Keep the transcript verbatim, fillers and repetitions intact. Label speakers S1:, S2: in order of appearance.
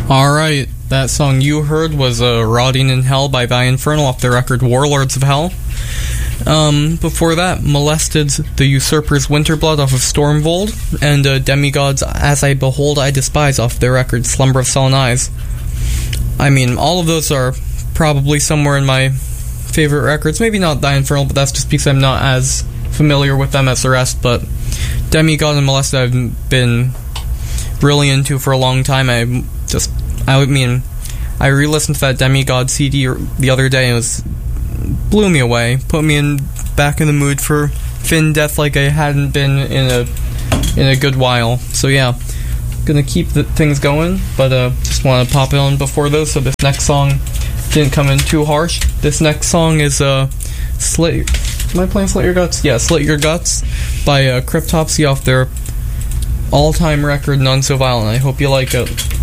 S1: Alright, that song you heard was uh, Rotting in Hell by The Infernal off the record Warlords of Hell. Um, before that, Molested's The Usurper's Winterblood off of Stormvold, and uh, Demigod's As I Behold I Despise off their record Slumber of Sullen Eyes. I mean, all of those are probably somewhere in my favorite records. Maybe not The Infernal, but that's just because I'm not as familiar with them as the rest, but Demigod and Molested I've been really into for a long time. I just, I mean, I re-listened to that Demigod C D the other day and it was blew me away, put me in back in the mood for Finn Death like I hadn't been in a in a good while. So yeah, gonna keep the things going, but uh, just want to pop it on before those. So this next song didn't come in too harsh. This next song is uh, Slit. Am I playing Slit Your Guts? Yeah, Slit Your Guts by uh, Cryptopsy off their all-time record None So Violent. I hope you like it.